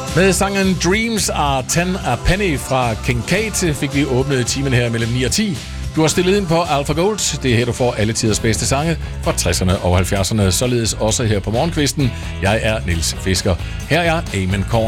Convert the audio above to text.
Med sangen Dreams Are 10 a Penny fra King Kate fik vi åbnet timen her mellem 9 og 10. Du har stillet ind på Alpha Gold. Det er her, du får alle tiders bedste sange fra 60'erne og 70'erne, således også her på morgenkvisten. Jeg er Niels Fisker. Her er Amen Corner.